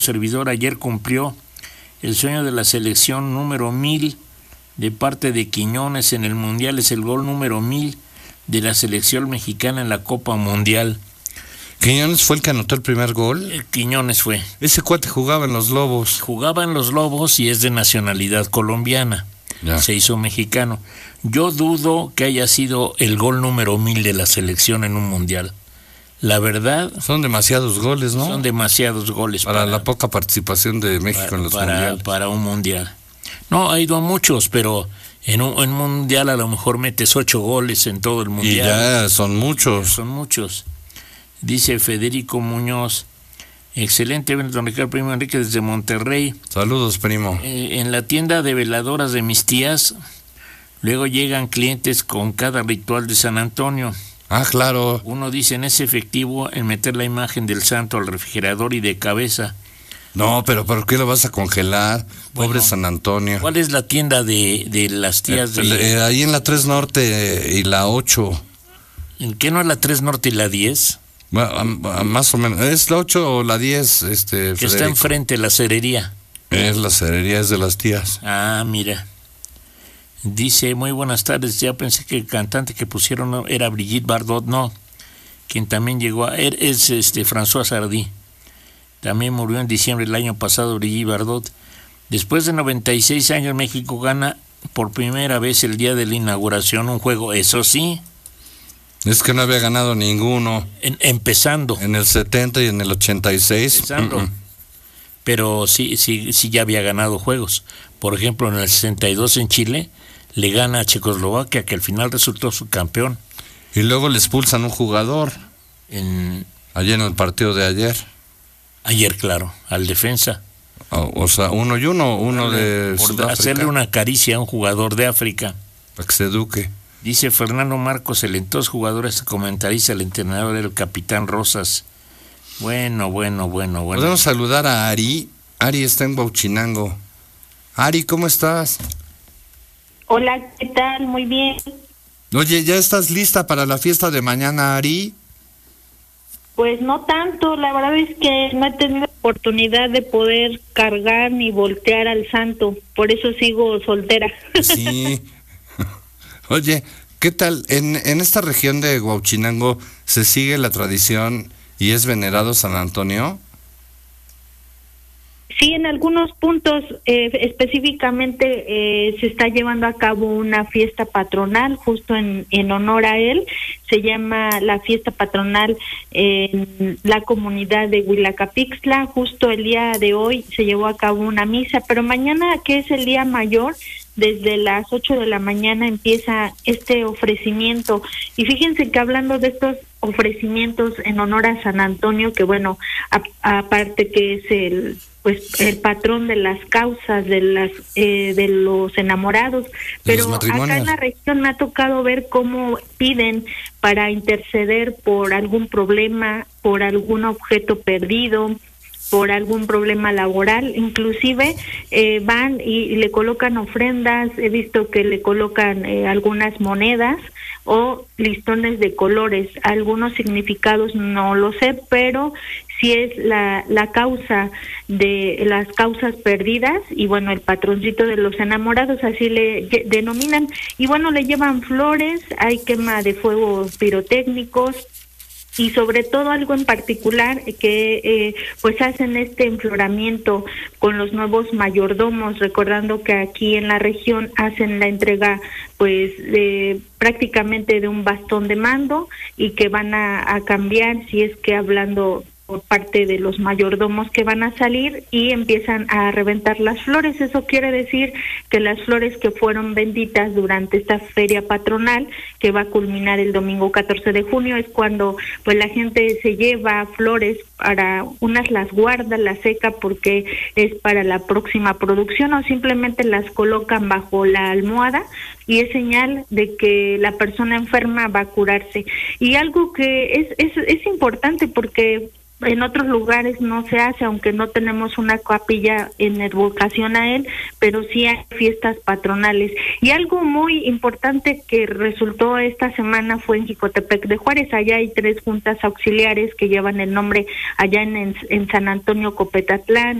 servidor ayer cumplió el sueño de la selección número 1000 de parte de Quiñones en el Mundial. Es el gol número 1000 de la selección mexicana en la Copa Mundial. ¿Quiñones fue el que anotó el primer gol? Quiñones fue. Ese cuate jugaba en los Lobos. Jugaba en los Lobos y es de nacionalidad colombiana. Ya. Se hizo mexicano. Yo dudo que haya sido el gol número 1000 de la selección en un Mundial. La verdad... Son demasiados goles, ¿no? Son demasiados goles. Para la poca participación de México en los mundiales. Para un Mundial. No, ha ido a muchos, pero en un Mundial a lo mejor metes 8 goles en todo el Mundial. Y ya son muchos. Son muchos. Dice Federico Muñoz, excelente, don Ricardo Primo Enrique desde Monterrey. Saludos, primo. En la tienda de veladoras de mis tías, luego llegan clientes con cada ritual de San Antonio. Ah, claro. Uno dice, ¿es efectivo en meter la imagen del santo al refrigerador y de cabeza? No, pero ¿por qué lo vas a congelar? Pobre Bueno, San Antonio. ¿Cuál es la tienda de las tías? Ahí en la 3 Norte y la 8. ¿En qué no es la 3 Norte y la 10? Más o menos. ¿Es la 8 o la 10? Que Federico? está enfrente, la cerería. Es la cerería, es de las tías. Ah, mira. Dice, muy buenas tardes, ya pensé que el cantante que pusieron era Brigitte Bardot. No, quien también llegó es François Sardy. También murió en diciembre del año pasado Brigitte Bardot. Después de 96 años, México gana por primera vez el día de la inauguración un juego, eso sí. Es que no había ganado ninguno. Empezando. En el 70 y en el 86. Empezando. Pero sí ya había ganado juegos. Por ejemplo, en el 62 en Chile, le gana a Checoslovaquia, que al final resultó subcampeón. Y luego le expulsan un jugador. Ayer en el partido de ayer. Ayer, claro, al defensa. O sea, uno de por Sudáfrica. Hacerle una caricia a un jugador de África. Para que se eduque. Dice Fernando Marcos, el entonces jugador, comentarista, el entrenador era el capitán Rosas. Bueno. Podemos saludar a Ari. Ari está en Huauchinango. Ari, ¿cómo estás? Hola, ¿qué tal? Muy bien. Oye, ¿ya estás lista para la fiesta de mañana, Ari? Pues no tanto, la verdad es que no he tenido oportunidad de poder cargar ni voltear al santo, por eso sigo soltera. Sí. Oye, ¿qué tal? En esta región de Huauchinango se sigue la tradición y es venerado San Antonio. Sí, en algunos puntos específicamente se está llevando a cabo una fiesta patronal justo en honor a él. Se llama la fiesta patronal en la comunidad de Huilacapixtla. Justo el día de hoy se llevó a cabo una misa, pero mañana, que es el día mayor, desde las 8 de la mañana empieza este ofrecimiento. Y fíjense que hablando de estos ofrecimientos en honor a San Antonio, que bueno, aparte que es el patrón de las causas de los enamorados, pero acá en la región me ha tocado ver cómo piden para interceder por algún problema, por algún objeto perdido, por algún problema laboral, inclusive van y le colocan ofrendas. He visto que le colocan algunas monedas o listones de colores. Algunos significados no lo sé, pero sí es la causa de las causas perdidas, y bueno, el patroncito de los enamorados, así le denominan. Y bueno, le llevan flores, hay quema de fuegos pirotécnicos, y sobre todo algo en particular que pues hacen este enfloramiento con los nuevos mayordomos, recordando que aquí en la región hacen la entrega pues prácticamente de un bastón de mando, y que van a cambiar, si es que hablando por parte de los mayordomos que van a salir, y empiezan a reventar las flores. Eso quiere decir que las flores que fueron benditas durante esta feria patronal, que va a culminar el domingo 14 de junio, es cuando pues la gente se lleva flores, para unas las guarda, las seca porque es para la próxima producción, o simplemente las colocan bajo la almohada, y es señal de que la persona enferma va a curarse. Y algo que es importante, porque En otros lugares no se hace, aunque no tenemos una capilla en advocación a él, pero sí hay fiestas patronales. Y algo muy importante que resultó esta semana fue en Jicotepec de Juárez. Allá hay 3 juntas auxiliares que llevan el nombre allá en San Antonio Copetatlán,